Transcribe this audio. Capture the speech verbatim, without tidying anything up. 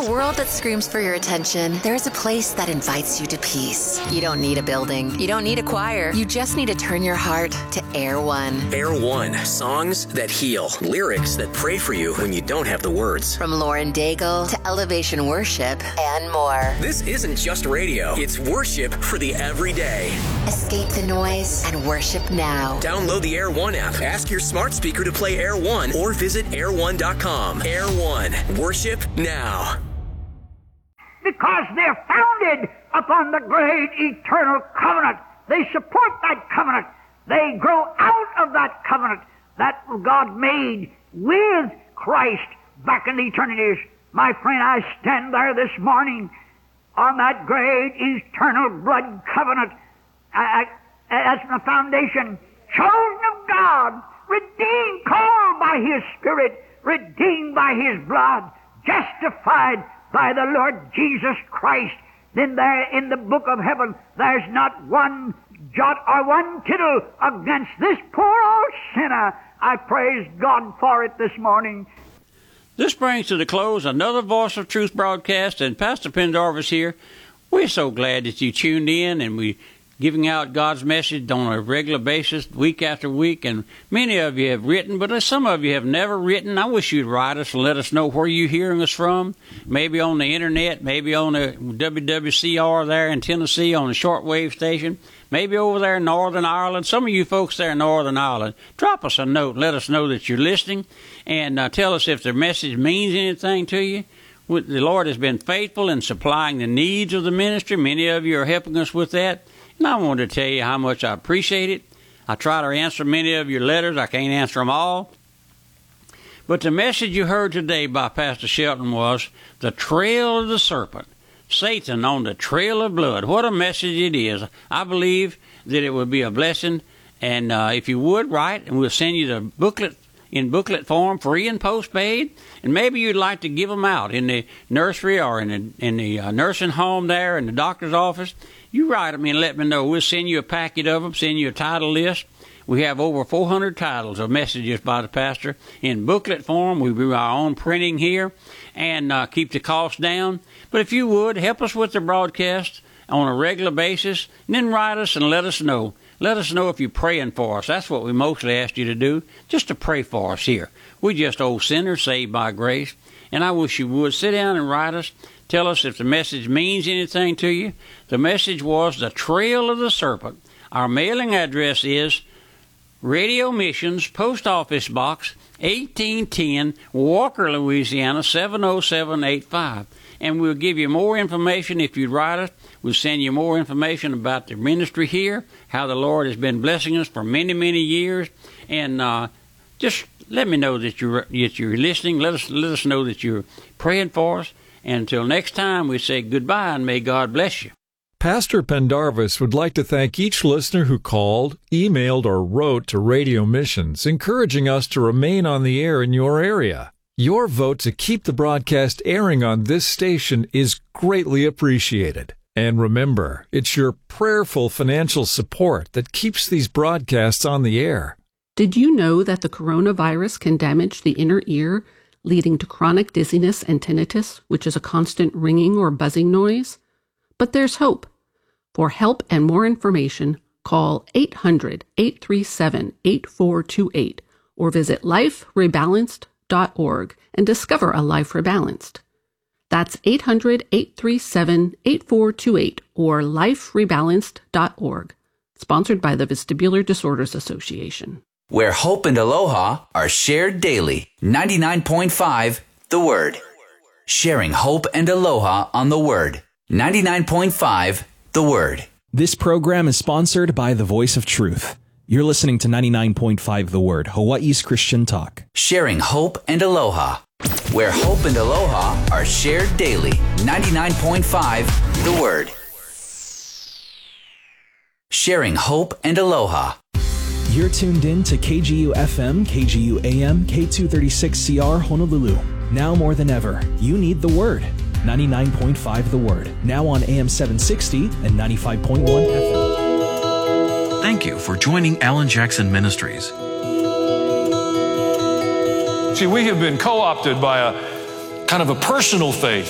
a world that screams for your attention, there's a place that invites you to peace. You don't need a building. You don't need a choir. You just need to turn your heart to Air One. Air One. Songs that heal. Lyrics that pray for you when you don't have the words. From Lauren Daigle to Elevation Worship and more. This isn't just radio. It's worship for the everyday. Escape the noise and worship now. Download the Air One app. Ask your smart speaker to play Air One or visit air one dot com. Air One. Worship now. Because they're founded upon the great eternal covenant. They support that covenant. They grow out of that covenant that God made with Christ back in the eternities. My friend, I stand there this morning on that great eternal blood covenant I, I, as the foundation, chosen of God, redeemed, called by His Spirit, redeemed by His blood, justified by the Lord Jesus Christ. Then there in the book of heaven, there's not one jot or one tittle against this poor old sinner. I praise God for it this morning. This brings to the close another Voice of Truth broadcast, and Pastor Pendarvis here. We're so glad that you tuned in, and we giving out God's message on a regular basis, week after week, and many of you have written, but some of you have never written. I wish you'd write us and let us know where you're hearing us from, maybe on the internet, maybe on the W W C R there in Tennessee on the shortwave station, maybe over there in Northern Ireland. Some of you folks there in Northern Ireland, drop us a note, let us know that you're listening, and uh, tell us if the message means anything to you. The Lord has been faithful in supplying the needs of the ministry. Many of you are helping us with that. And I wanted to tell you how much I appreciate it. I try to answer many of your letters. I can't answer them all. But the message you heard today by Pastor Shelton was the trail of the serpent. Satan on the trail of blood. What a message it is. I believe that it would be a blessing. And uh, if you would, write, and we'll send you the booklet in booklet form, free and postpaid. And maybe you'd like to give them out in the nursery or in the, in the uh, nursing home there, in the doctor's office. You write them and let me know. We'll send you a packet of them, send you a title list. We have over four hundred titles of messages by the pastor in booklet form. We do our own printing here and uh, keep the cost down. But if you would, help us with the broadcast on a regular basis, and then write us and let us know. Let us know if you're praying for us. That's what we mostly ask you to do, just to pray for us here. We're just old sinners saved by grace, and I wish you would sit down and write us. Tell us if the message means anything to you. The message was the trail of the serpent. Our mailing address is Radio Missions, Post Office Box, eighteen ten, Walker, Louisiana, seven oh seven eight five. And we'll give you more information if you'd write us. We'll send you more information about the ministry here, how the Lord has been blessing us for many, many years. And uh, just let me know that you're, that you're listening. Let us, let us know that you're praying for us. And until next time, we say goodbye and may God bless you. Pastor Pendarvis would like to thank each listener who called, emailed, or wrote to Radio Missions, encouraging us to remain on the air in your area. Your vote to keep the broadcast airing on this station is greatly appreciated. And remember, it's your prayerful financial support that keeps these broadcasts on the air. Did you know that the coronavirus can damage the inner ear, leading to chronic dizziness and tinnitus, which is a constant ringing or buzzing noise? But there's hope. For help and more information, call eight hundred, eight three seven, eight four two eight or visit life rebalanced dot org and discover a life rebalanced. That's eight hundred, eight three seven, eight four two eight or life rebalanced dot org. Sponsored by the Vestibular Disorders Association. Where hope and aloha are shared daily. ninety-nine point five The Word. Sharing hope and aloha on the Word. ninety-nine point five The Word. This program is sponsored by The Voice of Truth. You're listening to ninety-nine point five The Word, Hawaii's Christian talk. Sharing hope and aloha. Where hope and aloha are shared daily. ninety-nine point five The Word. Sharing hope and aloha. You're tuned in to K G U F M, K G U A M, K two thirty-six C R Honolulu. Now more than ever, you need the Word. ninety-nine point five The Word. Now on A M seven sixty and ninety-five point one F M. Thank you for joining Alan Jackson Ministries. See, we have been co-opted by a kind of a personal faith.